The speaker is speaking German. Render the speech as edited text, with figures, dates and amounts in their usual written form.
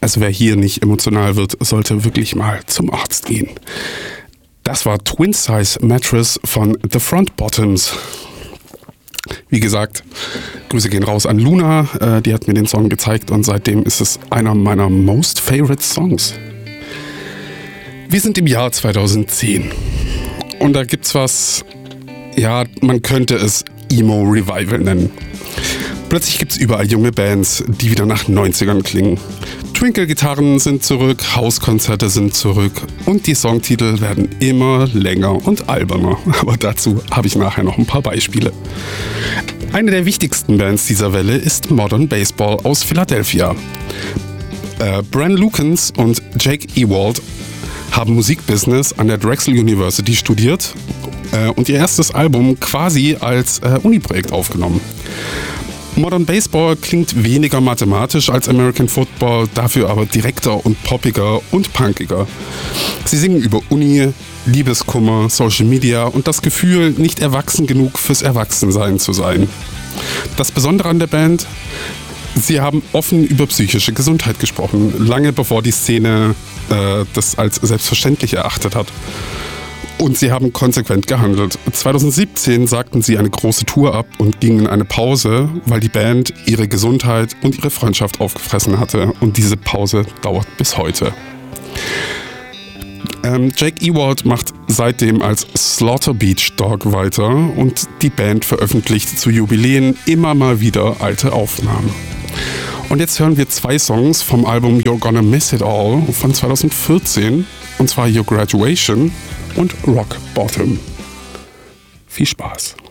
Also wer hier nicht emotional wird, sollte wirklich mal zum Arzt gehen. Das war Twin Size Mattress von The Front Bottoms. Wie gesagt, Grüße gehen raus an Luna, die hat mir den Song gezeigt und seitdem ist es einer meiner most favorite Songs. Wir sind im Jahr 2010 und da gibt's was, ja, man könnte es Emo Revival nennen. Plötzlich gibt's überall junge Bands, die wieder nach 90ern klingen. Twinkle-Gitarren sind zurück, Hauskonzerte sind zurück und die Songtitel werden immer länger und alberner. Aber dazu habe ich nachher noch ein paar Beispiele. Eine der wichtigsten Bands dieser Welle ist Modern Baseball aus Philadelphia. Bran Lukens und Jake Ewald haben Musikbusiness an der Drexel University studiert und ihr erstes Album quasi als Uni-Projekt aufgenommen. Modern Baseball klingt weniger mathematisch als American Football, dafür aber direkter und poppiger und punkiger. Sie singen über Uni, Liebeskummer, Social Media und das Gefühl, nicht erwachsen genug fürs Erwachsensein zu sein. Das Besondere an der Band: Sie haben offen über psychische Gesundheit gesprochen, lange bevor die Szene das als selbstverständlich erachtet hat. Und sie haben konsequent gehandelt. 2017 sagten sie eine große Tour ab und gingen in eine Pause, weil die Band ihre Gesundheit und ihre Freundschaft aufgefressen hatte. Und diese Pause dauert bis heute. Jake Ewald macht seitdem als Slaughter Beach Dog weiter und die Band veröffentlicht zu Jubiläen immer mal wieder alte Aufnahmen. Und jetzt hören wir 2 Songs vom Album You're Gonna Miss It All von 2014, und zwar Your Graduation und Rock Bottom. Viel Spaß.